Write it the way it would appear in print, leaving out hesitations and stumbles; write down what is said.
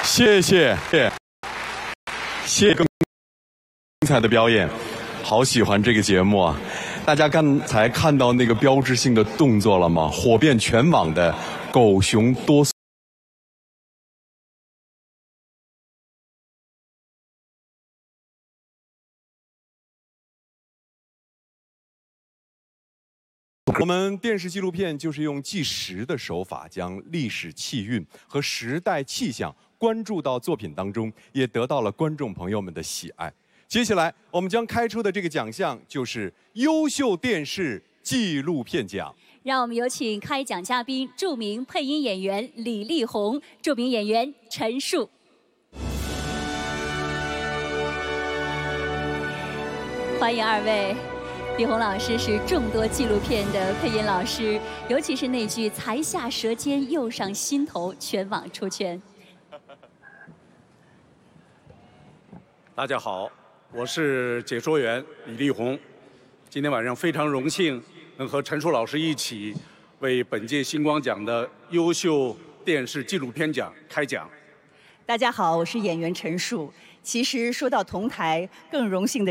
谢谢更精彩的表演，好喜欢这个节目啊！大家刚才看到那个标志性的动作了吗？火遍全网的狗熊多速。我们电视纪录片就是用纪实的手法，将历史气韵和时代气象关注到作品当中，也得到了观众朋友们的喜爱。接下来我们将开出的这个奖项就是优秀电视纪录片奖。 让我们有请开奖嘉宾、著名配音演员李丽红、著名演员陈数。欢迎二位。李红老师是众多纪录片的配音老师，尤其是那句“才下舌尖，又上心头”，全网出圈。 大家好，我是解说员李丽红。今天晚上非常荣幸能和陈数老师一起为本届星光奖的优秀电视纪录片奖开奖。 大家好，我是演员陈数。其实说到同台，更荣幸的